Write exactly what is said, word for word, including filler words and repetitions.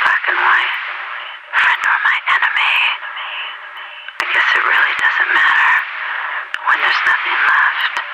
black and white, friend or my enemy. I guess it really doesn't matter when there's nothing left.